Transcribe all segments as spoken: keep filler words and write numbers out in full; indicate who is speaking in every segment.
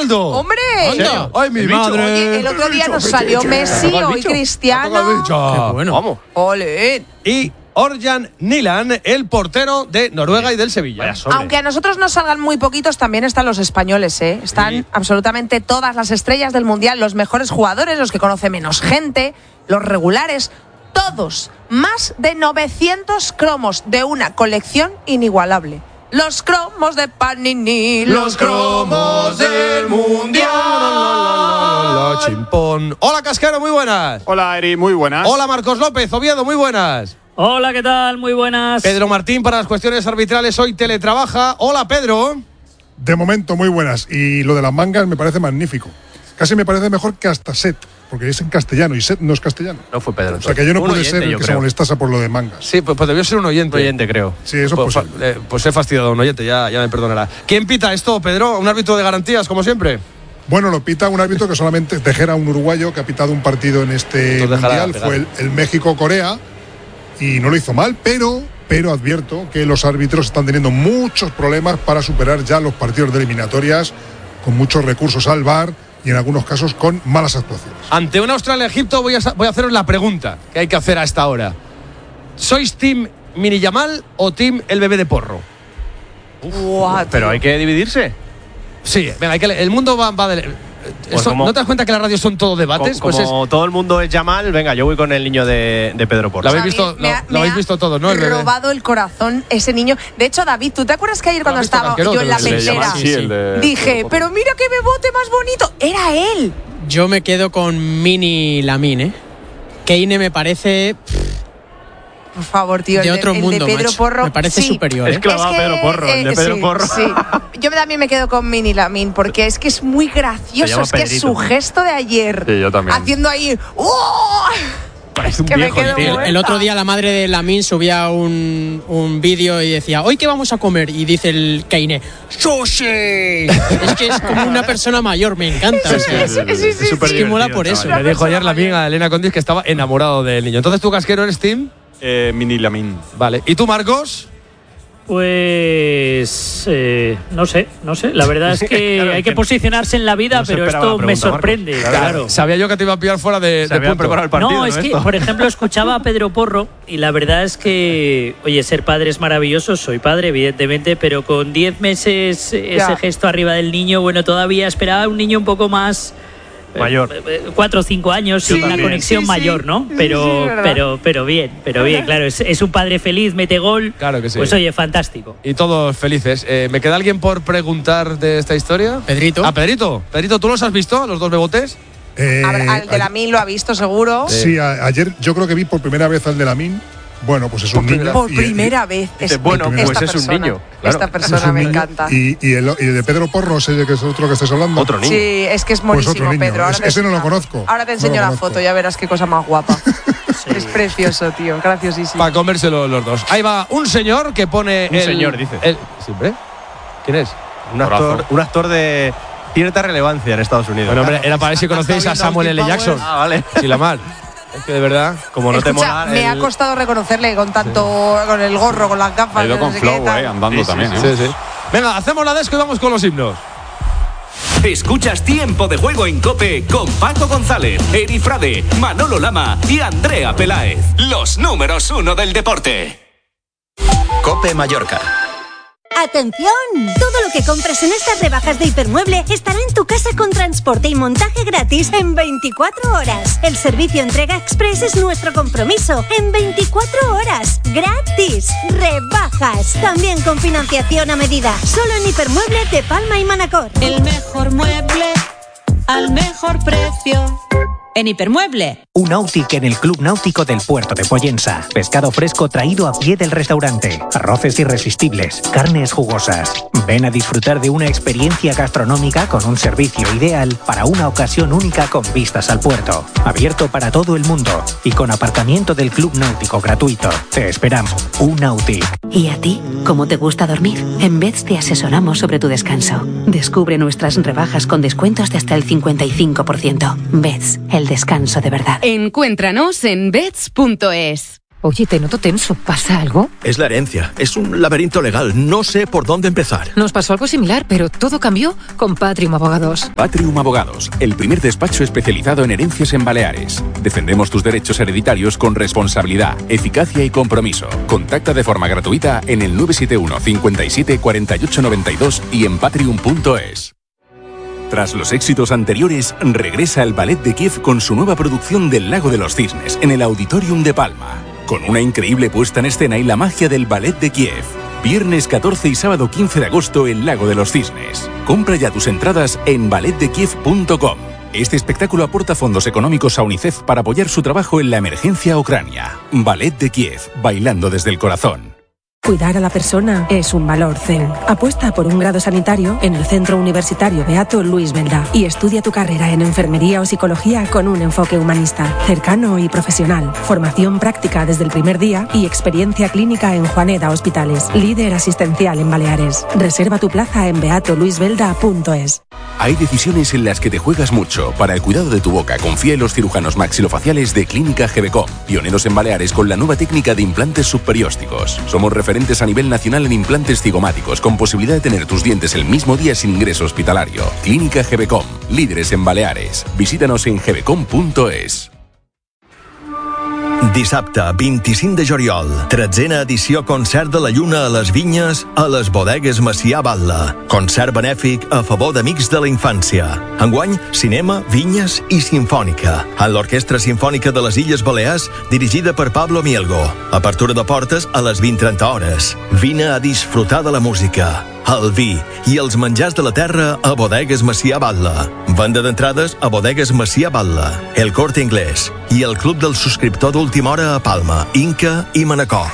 Speaker 1: Ronaldo.
Speaker 2: ¡Hombre!
Speaker 1: ¡Anda! ¡Ay, mi madre!
Speaker 2: Oye, el otro día nos salió Messi, hoy Cristiano.
Speaker 1: Qué
Speaker 3: bueno.
Speaker 1: Vamos.
Speaker 2: ¡Ole!
Speaker 1: Y Orjan Nilan, el portero de Noruega y del Sevilla.
Speaker 2: Aunque a nosotros nos salgan muy poquitos, también están los españoles, ¿eh? Están sí. absolutamente todas las estrellas del Mundial, los mejores jugadores, los que conoce menos gente, los regulares, todos. Más de novecientos cromos de una colección inigualable. Los cromos de Panini, los cromos del Mundial.
Speaker 1: Chimpón. Hola, Casquero, muy buenas.
Speaker 4: Hola, Eri, muy buenas.
Speaker 1: Hola, Marcos López, Oviedo, muy buenas.
Speaker 5: Hola, ¿qué tal? Muy buenas.
Speaker 1: Pedro Martín, para las cuestiones arbitrales, hoy teletrabaja. Hola, Pedro.
Speaker 6: De momento, muy buenas. Y lo de las mangas me parece magnífico. Casi me parece mejor que hasta Set, porque es en castellano y Set no es castellano.
Speaker 3: No fue Pedro.
Speaker 6: O sea, que yo no
Speaker 3: un
Speaker 6: pude
Speaker 3: oyente,
Speaker 6: ser el que
Speaker 3: creo.
Speaker 6: se molestase por lo de mangas.
Speaker 1: Sí, pues, pues debió ser un oyente.
Speaker 3: Un oyente, creo.
Speaker 6: Sí, eso
Speaker 1: pues,
Speaker 6: es posible.
Speaker 1: Eh, pues he fastidiado a un oyente, ya, ya me perdonará. ¿Quién pita esto, Pedro? ¿Un árbitro de garantías, como siempre?
Speaker 6: Bueno, lo pita un árbitro que solamente Tejera, un uruguayo que ha pitado un partido en este mundial, fue el, el México-Corea y no lo hizo mal, pero, pero advierto que los árbitros están teniendo muchos problemas para superar ya los partidos de eliminatorias, con muchos recursos al V A R y en algunos casos con malas actuaciones.
Speaker 1: Ante una Australia-Egipto voy a, voy a haceros la pregunta que hay que hacer a esta hora. ¿Sois team Mini Yamal o team el bebé de Porro?
Speaker 2: Uf,
Speaker 3: pero hay que dividirse.
Speaker 1: Sí, venga, hay que, el mundo va, va de,
Speaker 3: pues
Speaker 1: eso,
Speaker 3: como,
Speaker 1: ¿no te das cuenta que las radios son todo debates?
Speaker 3: Como,
Speaker 1: pues
Speaker 3: como
Speaker 1: es,
Speaker 3: todo el mundo es Yamal, venga, yo voy con el niño de, de Pedro Porro.
Speaker 1: Lo habéis visto, lo,
Speaker 2: ha,
Speaker 1: lo habéis visto todos, ¿no?
Speaker 2: El robado el corazón ese niño. De hecho, David, ¿tú te acuerdas que ayer cuando estaba yo en la pecera
Speaker 4: sí, sí.
Speaker 2: dije, pero mira qué bebote más bonito? Era él.
Speaker 7: Yo me quedo con Mini Lamin, ¿eh? Keine me parece...
Speaker 2: Por favor, tío,
Speaker 7: de
Speaker 2: el
Speaker 7: otro
Speaker 2: de,
Speaker 7: mundo,
Speaker 2: el de Pedro
Speaker 7: macho.
Speaker 2: Porro
Speaker 7: Me parece
Speaker 2: sí.
Speaker 7: superior, ¿eh?
Speaker 3: Es clavado
Speaker 2: es que,
Speaker 3: Pedro Porro, el de Pedro
Speaker 2: sí,
Speaker 3: Porro.
Speaker 2: Sí. Yo también me quedo con Mini Lamin porque es que es muy gracioso. Es que es su gesto de ayer.
Speaker 4: Sí, yo también.
Speaker 2: Haciendo ahí. ¡Oh!
Speaker 3: Parece un
Speaker 2: que
Speaker 3: viejo,
Speaker 2: me
Speaker 3: tío.
Speaker 7: El, el otro día la madre de Lamin subía un, un vídeo y decía, ¿hoy qué vamos a comer? Y dice el Keine, ¡sushi! Es que es como una persona mayor, me encanta.
Speaker 2: Sí,
Speaker 7: o sea,
Speaker 2: sí, sí, sí, sí,
Speaker 7: es que mola por eso.
Speaker 1: Me dijo ayer la amiga Elena Condis que estaba enamorado del niño. Entonces, ¿tú, Casquero, eres team?
Speaker 4: Eh, Mini Lamin.
Speaker 1: Vale. ¿Y tú, Marcos?
Speaker 5: Pues eh, no sé, no sé. La verdad es que
Speaker 3: claro,
Speaker 5: hay que posicionarse en la vida,
Speaker 3: no se
Speaker 5: pero
Speaker 3: esperaba
Speaker 5: esto
Speaker 3: la
Speaker 5: me
Speaker 3: pregunta,
Speaker 5: sorprende.
Speaker 3: Marcos.
Speaker 5: Claro.
Speaker 3: Claro.
Speaker 1: Sabía yo que te iba a pillar fuera de,
Speaker 3: Se
Speaker 1: de
Speaker 3: habían
Speaker 1: punto.
Speaker 3: preparado el partido.
Speaker 5: No, es que,
Speaker 3: esto?
Speaker 5: por ejemplo, escuchaba a Pedro Porro y la verdad es que, oye, ser padre es maravilloso, soy padre, evidentemente, pero con diez meses ese
Speaker 2: Ya.
Speaker 5: gesto arriba del niño, bueno, todavía esperaba un niño un poco más...
Speaker 3: Mayor.
Speaker 5: Cuatro o cinco años,
Speaker 2: Sí,
Speaker 5: una conexión
Speaker 2: sí, sí.
Speaker 5: mayor, ¿no?
Speaker 2: Sí,
Speaker 5: Pero,
Speaker 2: sí, es verdad.
Speaker 5: pero, pero bien, pero bien, claro. Es, es un padre feliz, mete gol.
Speaker 1: Claro que sí.
Speaker 5: Pues oye, fantástico.
Speaker 1: Y todos felices. Eh, ¿Me queda alguien por preguntar de esta historia?
Speaker 7: Pedrito.
Speaker 1: Ah, Pedrito. Pedrito, ¿tú los has visto, los dos bebotes?
Speaker 6: Eh,
Speaker 2: A ver, al de Lamin lo ha visto seguro.
Speaker 6: Sí, a, ayer yo creo que vi por primera vez al de Lamin. Bueno, pues es un niño.
Speaker 2: Por
Speaker 6: y-
Speaker 2: primera vez.
Speaker 3: Dice,
Speaker 2: Es,
Speaker 3: bueno,
Speaker 2: esta
Speaker 3: pues es un
Speaker 2: persona,
Speaker 3: niño, claro.
Speaker 2: Esta
Speaker 6: es
Speaker 2: persona
Speaker 6: un
Speaker 2: me
Speaker 6: niño.
Speaker 2: encanta.
Speaker 6: Y, y, el, y el de Pedro Porro, no sé de qué es otro que estés hablando.
Speaker 3: Otro niño.
Speaker 2: Sí, es que es
Speaker 6: Pues
Speaker 2: monísimo,
Speaker 6: otro niño.
Speaker 2: Pedro. Ahora
Speaker 6: Es-
Speaker 2: te
Speaker 6: ese no lo
Speaker 2: enseño-
Speaker 6: conozco.
Speaker 2: Ahora te
Speaker 6: No
Speaker 2: enseño
Speaker 6: lo
Speaker 2: la
Speaker 6: conozco.
Speaker 2: foto, ya verás qué cosa más guapa.
Speaker 5: Sí.
Speaker 2: Es precioso, tío. Graciosísimo.
Speaker 1: Para comérselo los dos. Ahí va un señor que pone.
Speaker 3: Un
Speaker 1: el,
Speaker 3: señor, dice.
Speaker 1: el- ¿Siempre? ¿Quién es?
Speaker 3: Un actor, un actor de cierta relevancia en Estados Unidos.
Speaker 1: Bueno, hombre, era para ver si conocéis a Samuel L. Jackson.
Speaker 3: Ah, vale.
Speaker 1: Si la mal. Es que de verdad.
Speaker 3: Como no te
Speaker 2: Escucha,
Speaker 3: mola.
Speaker 2: me
Speaker 3: el-
Speaker 2: ha costado reconocerle con tanto. Con el gorro, con las gafas.
Speaker 4: Ha ido
Speaker 2: no
Speaker 4: con
Speaker 2: sé qué,
Speaker 4: flow,
Speaker 2: tal.
Speaker 4: eh, andando
Speaker 3: Sí, sí,
Speaker 4: también.
Speaker 1: Sí,
Speaker 4: ¿eh?
Speaker 1: sí. Venga, hacemos la desco y vamos con los himnos.
Speaker 8: Escuchas Tiempo de Juego en COPE con Paco González, Eri Frade, Manolo Lama y Andrea Peláez. Los números uno del deporte. COPE Mallorca.
Speaker 9: ¡Atención! Todo lo que compres en estas rebajas de Hipermueble estará en tu casa con transporte y montaje gratis en veinticuatro horas. El servicio entrega express es nuestro compromiso. En veinticuatro horas. ¡Gratis! ¡Rebajas! También con financiación a medida. Solo en Hipermueble de Palma y Manacor.
Speaker 10: El mejor mueble al mejor precio. En Hipermueble.
Speaker 11: Un Nautic en el Club Náutico del Puerto de Pollensa. Pescado fresco traído a pie del restaurante. Arroces irresistibles. Carnes jugosas. Ven a disfrutar de una experiencia gastronómica con un servicio ideal para una ocasión única con vistas al puerto. Abierto para todo el mundo y con aparcamiento del Club Náutico gratuito. Te esperamos. Un Nautic.
Speaker 12: ¿Y a ti? ¿Cómo te gusta dormir? En Beds te asesoramos sobre tu descanso. Descubre nuestras rebajas con descuentos de hasta el cincuenta y cinco por ciento. Beds, el descanso de verdad.
Speaker 13: Encuéntranos en beds punto es. Oye, te noto tenso. ¿Pasa algo?
Speaker 14: Es la herencia. Es un laberinto legal. No sé por dónde empezar.
Speaker 13: Nos pasó algo similar, pero todo cambió con Patrium Abogados.
Speaker 15: Patrium Abogados, el primer despacho especializado en herencias en Baleares. Defendemos tus derechos hereditarios con responsabilidad, eficacia y compromiso. Contacta de forma gratuita en el nueve siete uno, cincuenta y siete, cuarenta y ocho noventa y dos y en patrium punto es. Tras los éxitos anteriores, regresa el Ballet de Kiev con su nueva producción del Lago de los Cisnes en el Auditorium de Palma. Con una increíble puesta en escena y la magia del Ballet de Kiev. Viernes catorce y sábado quince de agosto en Lago de los Cisnes. Compra ya tus entradas en ballet de kiev punto com. Este espectáculo aporta fondos económicos a UNICEF para apoyar su trabajo en la emergencia Ucrania. Ballet de Kiev, bailando desde el corazón.
Speaker 16: Cuidar a la persona es un valor C E U. Apuesta por un grado sanitario en el Centro Universitario Beato Luis Belda y estudia tu carrera en enfermería o psicología con un enfoque humanista, cercano y profesional. Formación práctica desde el primer día y experiencia clínica en Juaneda Hospitales, líder asistencial en Baleares. Reserva tu plaza en beato luis belda punto es.
Speaker 15: Hay decisiones en las que te juegas mucho. Para el cuidado de tu boca, confía en los cirujanos maxilofaciales de Clínica Gebecom, pioneros en Baleares con la nueva técnica de implantes subperiósticos. Somos referentes a nivel nacional en implantes cigomáticos, con posibilidad de tener tus dientes el mismo día sin ingreso hospitalario. Clínica Gebecom, líderes en Baleares. Visítanos en gebecom punto es.
Speaker 14: Dissabte, vint-i-cinc de juliol, tretzena edició Concert de la Lluna a les Vinyes a les Bodegues Macià Batlle. Concert benèfic a favor d'amics de la infància. Enguany, cinema, vinyes i sinfònica. En l'Orquestra Simfònica de les Illes Balears, dirigida per Pablo Mielgo. Apertura de portes a les vint trenta hores. Vine a disfrutar de la música, el vi i els menjars de la terra a Bodegues Macià Batlle. Venda d'entrades a Bodegues Macià Batlle, El Corte Inglés i el Club del Subscriptor d'Última Hora a Palma, Inca i Manacor.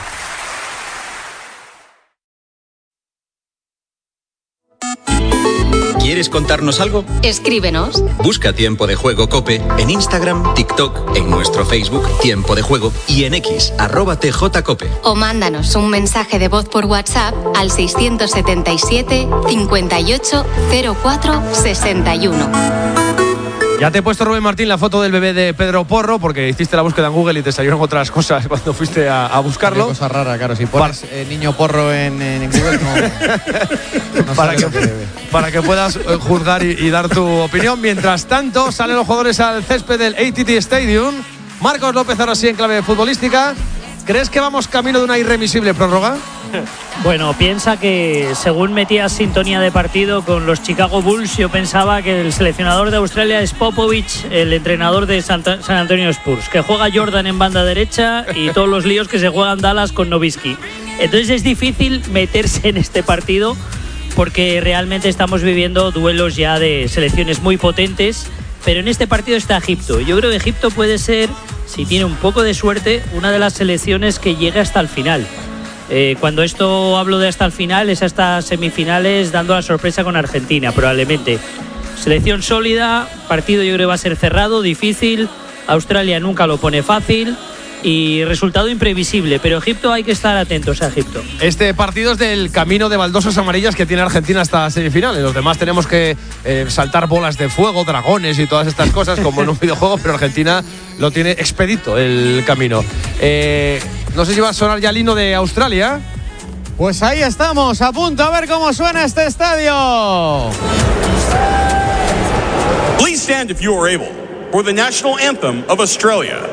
Speaker 17: ¿Quieres contarnos algo?
Speaker 18: Escríbenos.
Speaker 17: Busca Tiempo de Juego COPE en Instagram, TikTok, en nuestro Facebook Tiempo de Juego y en X, arroba tjcope.
Speaker 18: O mándanos un mensaje de voz por WhatsApp al seiscientos setenta y siete, cincuenta y ocho, cero cuatro, sesenta y uno.
Speaker 1: Ya te he puesto, Rubén Martín, la foto del bebé de Pedro Porro, porque hiciste la búsqueda en Google y te salieron otras cosas cuando fuiste a, a buscarlo.
Speaker 19: Qué cosa rara, claro. Si pones eh, niño porro en, en Google, no. no
Speaker 1: para, que, para que puedas juzgar y, y dar tu opinión. Mientras tanto, salen los jugadores al césped del A T T Stadium. Marcos López, ahora sí en clave futbolística. ¿Crees que vamos camino de una irremisible prórroga?
Speaker 5: Bueno, piensa que según metía sintonía de partido con los Chicago Bulls, yo pensaba que el seleccionador de Australia es Popovich, el entrenador de San Antonio Spurs, que juega Jordan en banda derecha y todos los líos que se juegan Dallas con Nowitzki. Entonces es difícil meterse en este partido porque realmente estamos viviendo duelos ya de selecciones muy potentes, pero en este partido está Egipto. Yo creo que Egipto puede ser, si tiene un poco de suerte, una de las selecciones que llegue hasta el final. Eh, cuando esto hablo de hasta el final, es hasta semifinales, dando la sorpresa con Argentina, probablemente. Selección sólida, partido yo creo que va a ser cerrado, difícil. Australia nunca lo pone fácil y resultado imprevisible, pero Egipto hay que estar atentos a Egipto.
Speaker 1: Este partido es del camino de baldosas amarillas que tiene Argentina hasta semifinales. Los demás tenemos que eh, saltar bolas de fuego, dragones y todas estas cosas como en un videojuego, pero Argentina lo tiene expedito el camino. Eh, no sé si va a sonar ya el himno de Australia.
Speaker 19: Pues ahí estamos, a punto a ver cómo suena este estadio.
Speaker 20: Please stand if you are able for the national anthem of Australia.